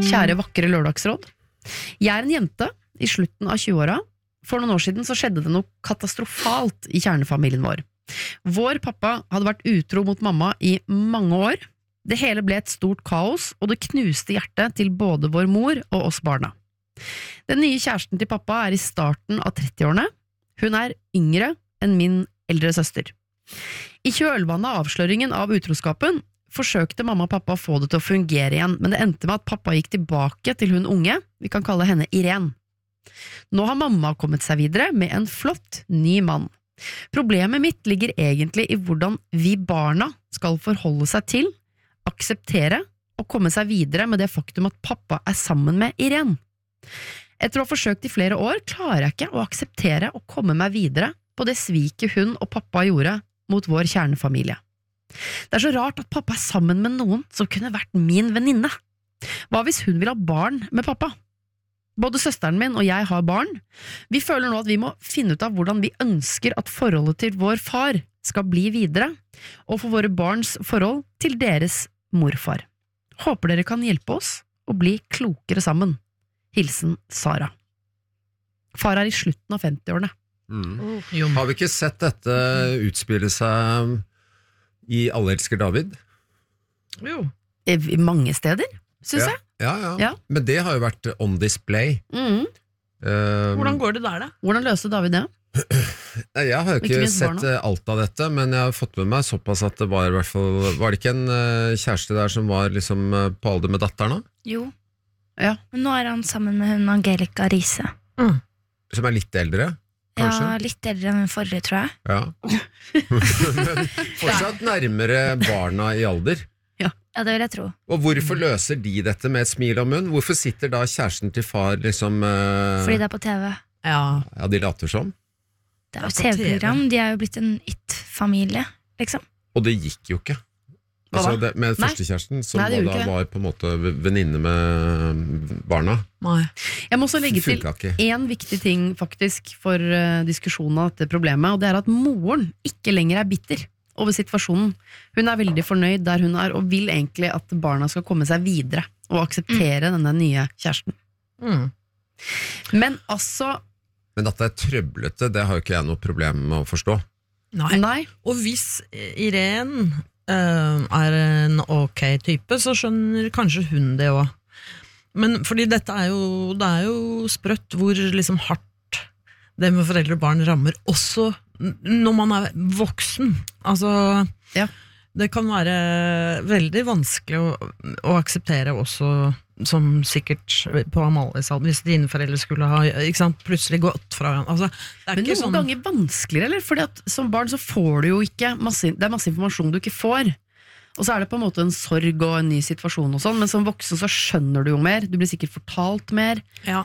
Kjære vakre lørdagsråd. Jeg en jente i slutten av 20-åra. For noen år siden så skjedde det noe katastrofalt i kjernefamilien vår. Vår pappa hadde vært utro mot mamma i mange år. Det hele ble et stort kaos, og det knuste hjertet til både vår mor og oss barna. Den nye kjæresten til pappa i starten av 30-årene. Hun yngre enn min eldre søster. I kjølvannet av avsløringen av utroskapen forsøkte mamma og pappa å få det til å fungere igjen, men det endte med at pappa gikk tilbake til hun unge, vi kan kalle henne Irene. Nå har mamma kommet seg videre med en flott ny mann. Problemet mitt ligger egentlig i hvordan vi barna skal forholde seg til, akseptere og komme seg videre med det faktum at pappa sammen med Irene. Etter å ha forsøkt i flere år klarer jeg ikke å akseptere å komme meg videre på det sviket hun og pappa gjorde mot vår kjernefamilie. Det så rart at pappa sammen med noen som kunne vært min venninne. Hva hvis hun vil ha barn med pappa? Både søsteren min og jeg har barn. Vi føler nå at vi må finne ut av hvordan vi ønsker at forholdet til vår far skal bli videre, og for våre barns forhold til deres morfar. Håper dere kan hjelpe oss å bli klokere sammen. Hilsen Sara. Far i slutten av 50-årene. Har vi ikke sett dette utspille seg i Alle elsker David? Jo. Mange steder, synes jeg. Ja. Men det har jo vært on display. Hvordan går det der da? Hvordan løste David det? Jeg har jo ikke sett alt av dette, men jeg har fått med meg såpass at det var i hvert fall, var det ikke en kjæreste der som var liksom på alder med datteren da? Jo. Ja. Men nå han sammen med hun Angelica Riise. Som litt eldre, kanskje? Ja, litt eldre enn den forrige, tror jeg. Ja. Men fortsatt nærmere barna i alder. Ja, det vil jeg tro. Og hvorfor løser de dette med et smil om munn? Hvorfor sitter da kjæresten til far liksom Fordi det på TV. Ja, de later som? Det jo TV-program, de jo blitt en it-familie, liksom. Og det gikk jo ikke. Altså med førstekjæresten, som da var på en måte venninne med barna. Nei. Jeg må også legge til en viktig ting faktisk for diskusjonen av dette problemet, og det at moren ikke lenger bitter over situasjonen. Hun veldig fornøyd der hun og vil egentlig at barna skal komme seg videre og akseptere denne nye kjæresten. Men altså Men at det trøblete, det har jo ikke jeg noe problem med å forstå. Nei. Og hvis Irene en ok type, så skjønner kanskje hun det også. Men fordi dette det jo sprøtt hvor liksom hardt det med foreldre og barn rammer også når man voksen. Altså, det kan være veldig vanskelig å akseptere også, som sikkert på Amalies alder, hvis dine foreldre skulle ha plutselig gått fra altså, men noen ganger vanskeligere, eller? Fordi at som barn så får du jo ikke det masse informasjon du ikke får, og så det på en måte en sorg og en ny situasjon og sånn, men som voksen så skjønner du jo mer, du blir sikkert fortalt mer,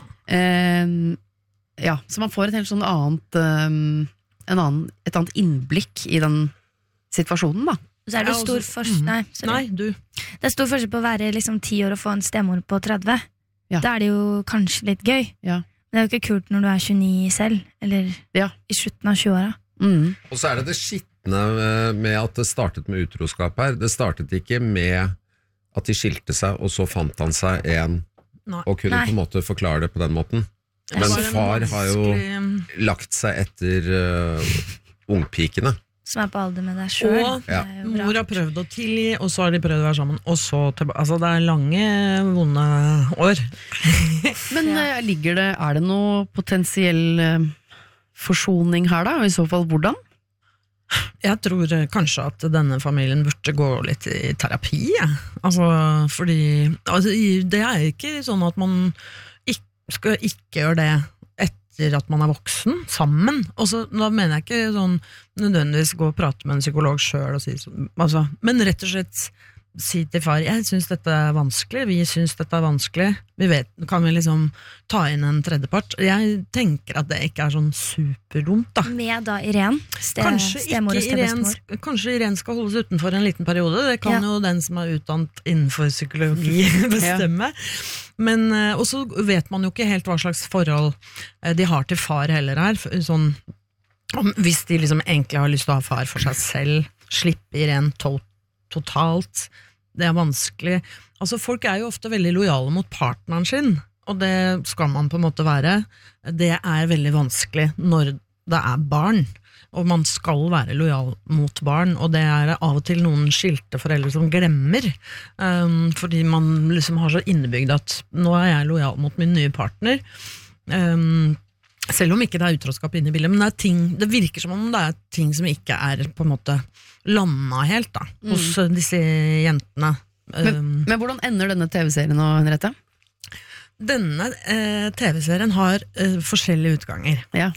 så man får et helt sånn et annet innblikk i den situasjonen da. Så det stor forskjell Det stor forskjell på å være liksom 10 år og få en stemor på 30. Da det jo kanskje litt gøy. Men det jo ikke kult når du 29 selv, eller i slutten av 20-åra. Og så det skittende med at det startet med utroskap her. Det startet ikke med at de skilte seg, og så fant han seg en, og kunne på en måte forklare det på den måten. Men far har jo lagt seg etter ungpikene. Som på alder med deg selv. Og mor har prøvd å tilgi, og så har de prøvd å være sammen. Og så altså det lange, vonde år. Men ligger det, det noe potensiell forsoning her da? Og i så fall hvordan? Jeg tror kanskje at denne familien burde gå litt i terapi. Altså, fordi det ikke sånn at man skal ikke gjøre det etter at man voksen, sammen. Og så, da mener jeg ikke sånn nødvendigvis gå og prate med en psykolog selv og si sånn, altså, men rett og slett si til far, jeg synes dette vanskelig, vi synes dette vanskelig, vi vet, kan vi liksom ta inn en tredjepart? Jeg tenker at det ikke sånn superdumt da. Med da Irene, kanskje Irene skal holdes utenfor en liten periode, det kan jo den som utdannet innenfor psykologi bestemme. Men, og så vet man jo ikke helt hva slags forhold de har til far heller her, sånn, hvis de liksom egentlig har lyst til å ha far for seg selv, slippe Irene totalt, det vanskelig. Altså folk jo ofte veldig lojale mot partneren sin, og det skal man på en måte være. Det veldig vanskelig når det barn, og man skal være lojal mot barn, og det av og til noen skilte foreldre som glemmer, fordi man liksom har så innebygd at nå jeg lojal mot min nye partner, selv om ikke det utroskap inne i bildet, men det virker som om det ting som ikke på en måte landet helt da, hos disse jentene. Men hvordan ender denne TV-serien nå, Henriette? Denne TV-serien har forskjellige utganger. Ja.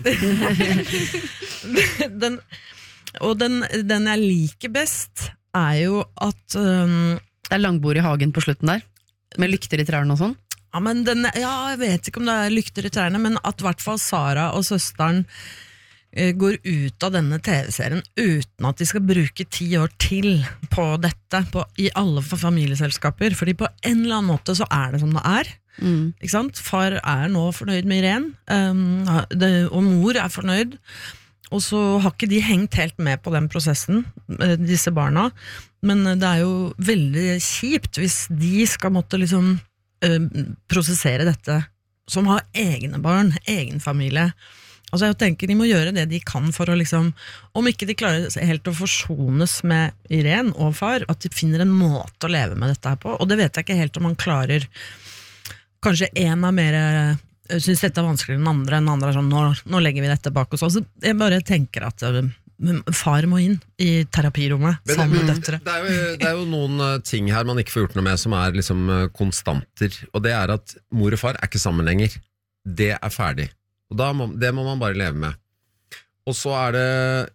den jeg liker best jo at det langbord i hagen på slutten der, med lykter i trærne og sånn. Ja, men jeg vet ikke om det lykter i trærne, men at i hvert fall Sara og søsteren går ut av denne TV-serien uten at de skal bruke 10 år til på dette, i alle familieselskaper, fordi på en eller annen måte så det som det ikke sant? Far nå fornøyd med Irene, og mor fornøyd, og så har ikke de hengt helt med på den prosessen, disse barna, men det jo veldig kjipt hvis de skal måtte liksom prosessere dette, som har egne barn, egen familie. Altså jeg tenker de må gjøre det de kan for å liksom, om ikke de klarer helt å forsones med Irene og far, at de finner en måte å leve med dette her på, og det vet jeg ikke helt om man klarer. Kanskje en mer synes dette vanskeligere enn andre sånn, nå legger vi dette bak oss. Altså, jeg bare tenker at far må inn i terapirommet sammen med døtre. Det jo noen ting her man ikke får gjort noe med, som liksom konstanter, og det at mor og far ikke sammen lenger. Det ferdig. Og det må man bare leve med. Og så det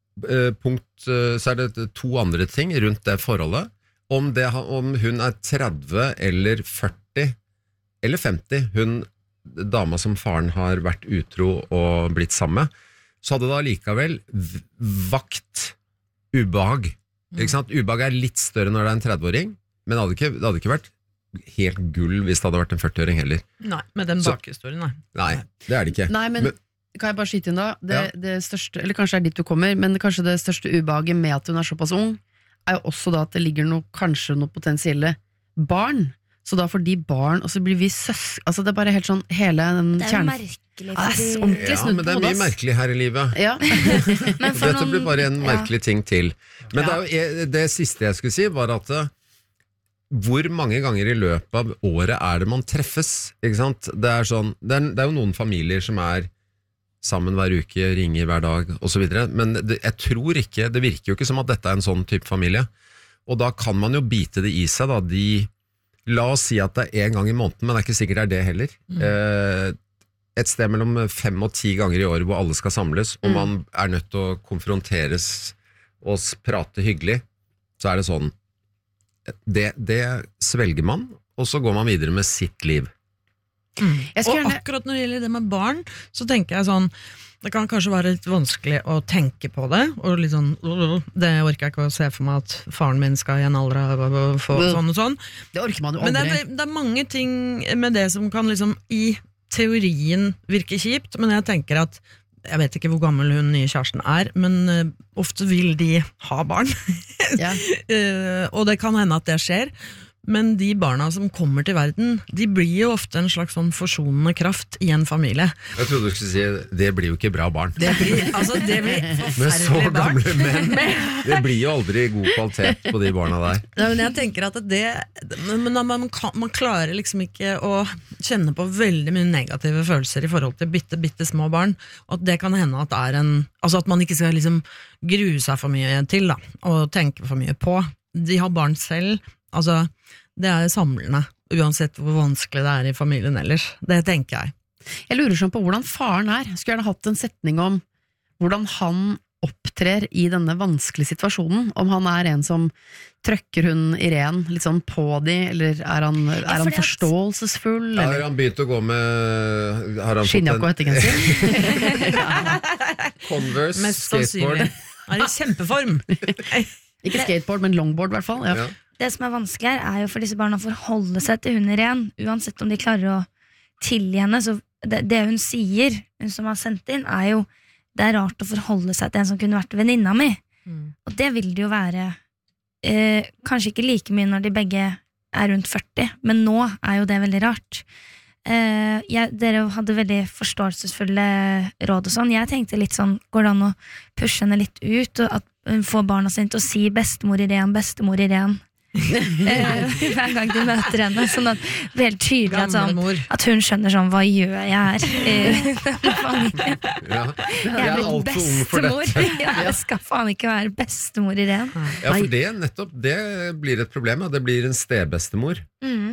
så det 2 andre ting rundt det forholdet. Om hun 30 eller 40 eller 50, hun dama som faren har vært utro og blitt sammen med, så hadde det likevel vakt ubehag. Ikke sant? Ubehag litt større når det en 30-åring, men det hadde ikke vært helt gull hvis det hadde vært en 40-åring heller. Nei, med den bakhistorien, nei, det det ikke. Nei, men kan jeg bare skyte inn da? Det største, eller kanskje dit du kommer, men kanskje det største ubehaget med at hun såpass ung, jo også da at det ligger kanskje noen potensielle barn. Så da får de barn, og så blir vi altså det bare helt sånn, hele den merkelig. Men det mye merkelig her i livet. Ja. Dette blir bare en merkelig ting til. Men det siste jeg skulle si var at hvor mange ganger i løpet av året det man treffes, ikke sant? Det sånn, det jo noen familier som sammen hver uke, ringer hver dag og så videre, men jeg tror ikke, det virker jo ikke som at dette en sånn type familie, og da kan man jo bite det i seg da, la oss si at det en gang i måneden, men det ikke sikkert det heller. Et sted mellom 5 og 10 ganger i år hvor alle skal samles, og man nødt til å konfronteres og prate hyggelig, så det sånn. Det svelger man, og så går man videre med sitt liv. Og akkurat når det gjelder det med barn, så tenker jeg sånn, det kan kanskje være litt vanskelig å tenke på det, og litt sånn, det orker jeg ikke å se for meg at faren min skal i en alder av å få sånn og sånn. Det orker man jo aldri. Men det mange ting med det som kan liksom i teorien virke kjipt, men jeg tenker at, jeg vet ikke hvor gammel hun nye kjæresten men ofte vil de ha barn. Og det kan hende at det skjer. Men de barna som kommer til verden, de blir jo ofte en slags sånn forsonende kraft i en familie. Jeg trodde du skulle si, det blir jo ikke bra barn. Det blir med så gamle menn. Det blir jo aldri god kvalitet på de barna der. Ja, men jeg tenker at men man klarer liksom ikke å kjenne på veldig mye negative følelser i forhold til bitte små barn, og at det kan hende at altså at man ikke skal liksom grue seg for mye til da, og tenke for mye på. De har barn selv, altså det samlende, uansett hvor vanskelig det i familien ellers. Det tenker jeg. Jeg lurer sånn på hvordan faren Skulle gjerne hatt en setning om hvordan han opptrer i denne vanskelige situasjonen. Om han en som trøkker hun Irene litt sånn på de, eller han forståelsesfull? Har han begynt å gå med skinnjakke og hettegenser? Converse, skateboard. Han i kjempeform. Ikke skateboard, men longboard i hvert fall. Ja. Det som vanskelig jo for disse barna å forholde seg til hun Irene, uansett om de klarer å tilgi henne. Så det hun sier, hun som har sendt inn, jo det rart å forholde seg til en som kunne vært venninna mi. Og det vil det jo være kanskje ikke like mye når de begge rundt 40, men nå jo det veldig rart. Dere hadde veldig forståelsesfulle råd og sånn. Jeg tenkte litt sånn, går det an å pushe henne litt ut, og at hun får barna sine til å si bestemor Irén hver gang de møter henne, sånn at det blir helt tydelig at hun skjønner sånn, hva gjør jeg her i denne familien? Jeg alt for ung for dette. Jeg skal faen ikke være bestemor Irén. Ja, for det blir et problem, det blir en stebestemor.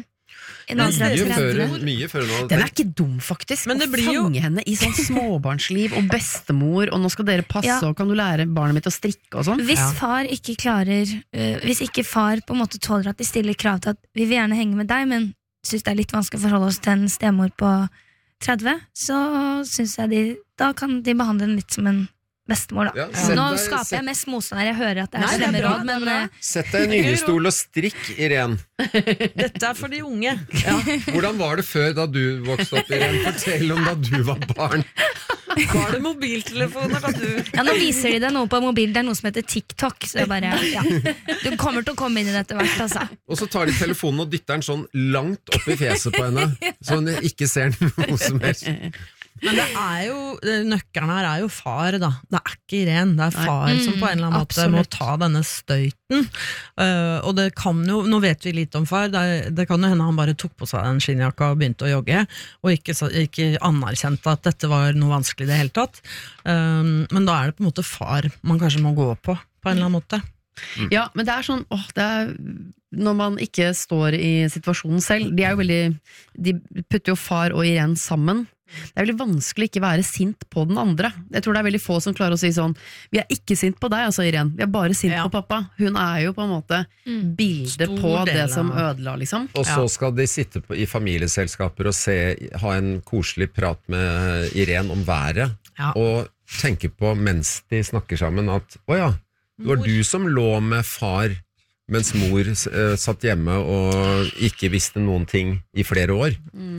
Mye før nå. Den ikke dum faktisk, å fange henne i sånn småbarnsliv og bestemor, og nå skal dere passe, og kan du lære barnet mitt å strikke og sånn. Hvis far ikke klarer, hvis ikke far på en måte tåler at de stiller krav til at vi vil gjerne henge med deg, men synes det litt vanskelig å forholde oss til en stemor på 30, så synes jeg da kan de behandle den litt som en bestemor da. Nå skaper jeg mest motstand her, jeg hører at det slemme råd, men sett deg en gyngestol og strikk, Irén. Dette for de unge. Hvordan var det før da du vokste opp, Irén? Fortell om da du var barn. Var det mobiltelefoner da du? Nå viser de det noe på mobil, det noe som heter TikTok, så jeg bare, du kommer til å komme inn i dette hvert, altså. Og så tar de telefonen og dytter den sånn langt opp i fjeset på henne, så hun ikke ser noe som helst. Men nøkkelen her jo far da. Det ikke Irén, det far som på en eller annen måte må ta denne støyten. Og det kan jo, nå vet vi litt om far, det kan jo hende han bare tok på seg en skinnjakka og begynte å jogge, og ikke anerkjente at dette var noe vanskelig i det hele tatt. Men da det på en måte far man kanskje må gå på en eller annen måte. Ja, men det sånn, når man ikke står i situasjonen selv, de putter jo far og Irén sammen. Det veldig vanskelig ikke være sint på den andre. Jeg tror det veldig få som klarer å si sånn, vi ikke sint på deg, altså Irén, vi bare sint på pappa. Hun jo på en måte bildet på det som ødela, liksom. Og så skal de sitte i familieselskaper og ha en koselig prat med Irén om været, og tenke på mens de snakker sammen at, åja, det var du som lå med far mens mor satt hjemme og ikke visste noen ting i flere år.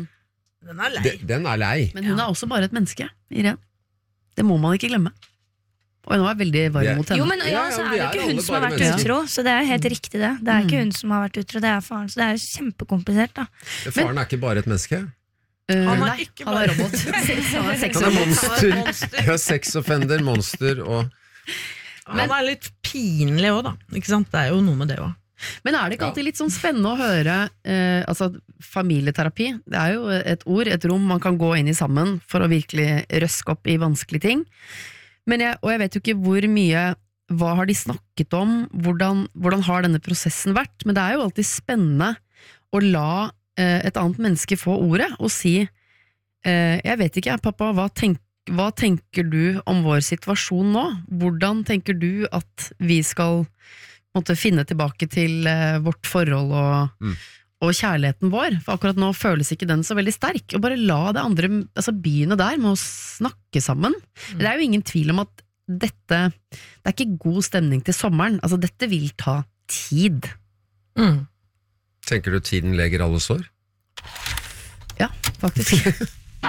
Den lei. Men hun også bare et menneske, Irén. Det må man ikke glemme. Og nå veldig varm mot henne. Jo, men så det ikke hun som har vært utro, så det helt riktig det. Det ikke hun som har vært utro, det faren, så det jo kjempekomplisert da. Faren ikke bare et menneske? Han ikke bare robot. Han monster. Sexoffender, monster og... Men han litt pinlig også da, ikke sant? Det jo noe med det også. Men det ikke alltid litt sånn spennende å høre altså familieterapi, det jo et ord, et rom man kan gå inn i sammen for å virkelig røske opp i vanskelige ting, men og jeg vet jo ikke hvor mye, hva har de snakket om, hvordan har denne prosessen vært, men det jo alltid spennende å la et annet menneske få ordet og si jeg vet ikke, pappa, hva tenker du om vår situasjon nå? Hvordan tenker du at vi skal måtte finne tilbake til vårt forhold og kjærligheten vår, for akkurat nå føles ikke den så veldig sterk, og bare la det andre, altså begynne der med å snakke sammen. Det jo ingen tvil om at dette, det ikke god stemning til sommeren, altså dette vil ta tid. Tenker du tiden leger alle sår? Ja, faktisk.